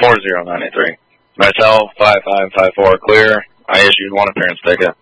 4093. Martel 5554 clear. I issued one appearance ticket.